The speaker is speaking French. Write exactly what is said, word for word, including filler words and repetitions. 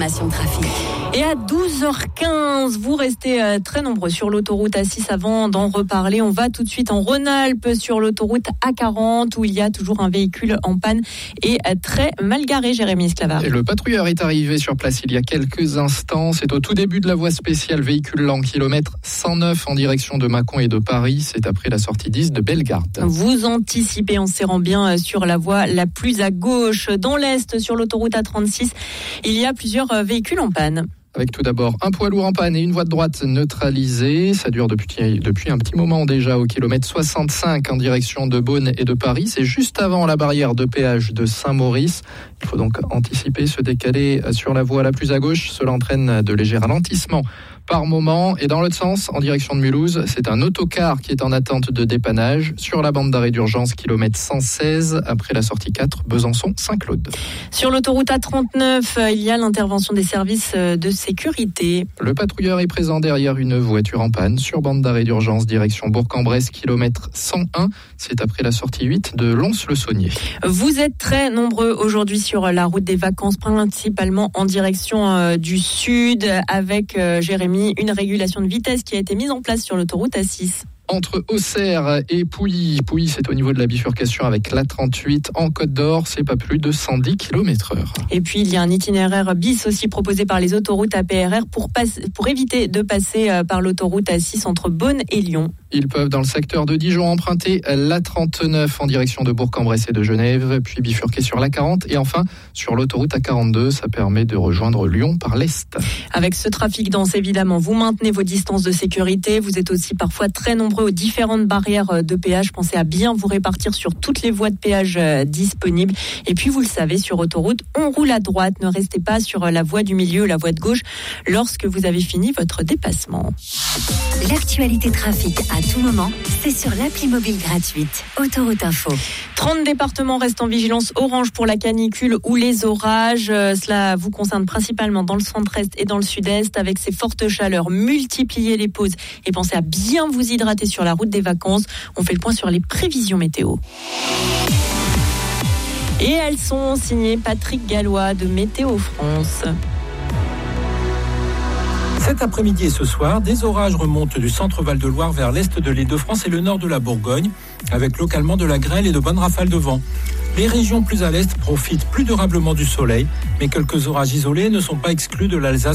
l'information trafic. Et à douze heures quinze, vous restez très nombreux sur l'autoroute A six avant d'en reparler. On va tout de suite en Rhône-Alpes sur l'autoroute A quarante où il y a toujours un véhicule en panne et très mal garé, Jérémy Esclavard. Et le patrouilleur est arrivé sur place il y a quelques instants. C'est au tout début de la voie spéciale véhicule lent, kilomètre cent neuf en direction de Mâcon et de Paris. C'est après la sortie dix de Bellegarde. Vous anticipez en serrant bien sur la voie la plus à gauche. Dans l'Est, sur l'autoroute A trente-six, il y a plusieurs véhicules en panne. Avec tout d'abord un poids lourd en panne et une voie de droite neutralisée. Ça dure depuis, depuis un petit moment déjà au kilomètre soixante-cinq en direction de Beaune et de Paris. C'est juste avant la barrière de péage de Saint-Maurice. Il faut donc anticiper, se décaler sur la voie la plus à gauche. Cela entraîne de légers ralentissements par moment. Et dans l'autre sens, en direction de Mulhouse, c'est un autocar qui est en attente de dépannage sur la bande d'arrêt d'urgence kilomètre cent seize après la sortie quatre Besançon-Saint-Claude. Sur l'autoroute A trente-neuf, il y a l'intervention des services de sécurité. Le patrouilleur est présent derrière une voiture en panne sur bande d'arrêt d'urgence direction Bourg-en-Bresse kilomètre cent un. C'est après la sortie huit de Lons-le-Saunier. Vous êtes très nombreux aujourd'hui sur la route des vacances, principalement en direction du sud avec Jérémy. Une régulation de vitesse qui a été mise en place sur l'autoroute A six. Entre Auxerre et Pouilly. Pouilly, c'est au niveau de la bifurcation avec l'A trente-huit. En Côte d'Or, c'est pas plus de cent dix kilomètres heure. Et puis, il y a un itinéraire bis aussi proposé par les autoroutes A P R R pour, passe, pour éviter de passer par l'autoroute A six entre Beaune et Lyon. Ils peuvent, dans le secteur de Dijon, emprunter l'A trente-neuf en direction de Bourg-en-Bresse et de Genève, puis bifurquer sur l'A quarante. Et enfin, sur l'autoroute A quarante-deux, ça permet de rejoindre Lyon par l'Est. Avec ce trafic dense, évidemment, vous maintenez vos distances de sécurité. Vous êtes aussi parfois très nombreux aux différentes barrières de péage. Pensez à bien vous répartir sur toutes les voies de péage disponibles. Et puis, vous le savez, sur autoroute, on roule à droite. Ne restez pas sur la voie du milieu, la voie de gauche, lorsque vous avez fini votre dépassement. L'actualité trafic à tout moment, c'est sur l'appli mobile gratuite Autoroute Info. trente départements restent en vigilance orange pour la canicule ou les orages. Euh, cela vous concerne principalement dans le centre-est et dans le sud-est. Avec ces fortes chaleurs, multipliez les pauses et pensez à bien vous hydrater sur la route des vacances. On fait le point sur les prévisions météo. Et elles sont signées Patrick Gallois de Météo France. Cet après-midi et ce soir, des orages remontent du centre Val-de-Loire vers l'est de l'Île-de-France et le nord de la Bourgogne, avec localement de la grêle et de bonnes rafales de vent. Les régions plus à l'est profitent plus durablement du soleil, mais quelques orages isolés ne sont pas exclus de l'Alsace